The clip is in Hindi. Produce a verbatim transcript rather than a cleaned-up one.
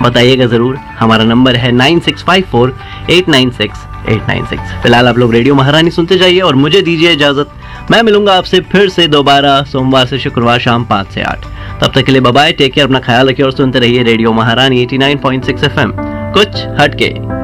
बताइएगा जरूर। हमारा नंबर है nine six five four eight nine six eight nine six. फिलहाल आप लोग रेडियो महारानी सुनते जाइए और मुझे दीजिए इजाजत। मैं मिलूंगा आपसे फिर से दोबारा सोमवार से शुक्रवार शाम पाँच से आठ। तब तक के लिए बाय बाय, टेक केयर, अपना ख्याल रखिए और सुनते रहिए रेडियो महारानी eighty nine point six F M, कुछ हटके।